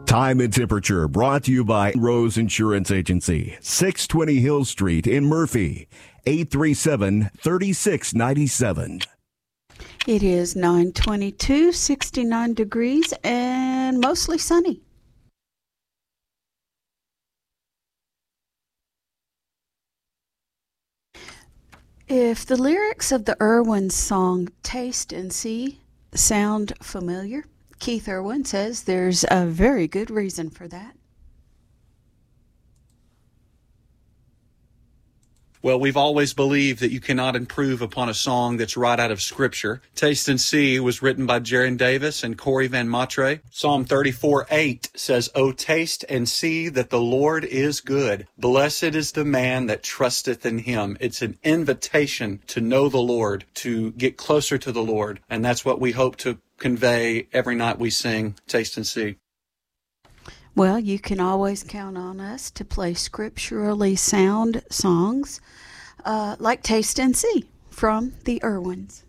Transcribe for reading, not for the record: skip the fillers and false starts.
Time and temperature brought to you by Rose Insurance Agency, 620 Hill Street in Murphy, 837-3697. It is 9:22, 69 degrees, and mostly sunny. If the lyrics of the Irwin song Taste and See sound familiar, Keith Irwin says there's a very good reason for that. Well, we've always believed that you cannot improve upon a song that's right out of Scripture. Taste and See was written by Jaron Davis and Corey Van Matre. Psalm 34:8 says, "O taste and see that the Lord is good. Blessed is the man that trusteth in him." It's an invitation to know the Lord, to get closer to the Lord. And that's what we hope to convey every night we sing Taste and See. Well, you can always count on us to play scripturally sound songs like Taste and See from the Irwins.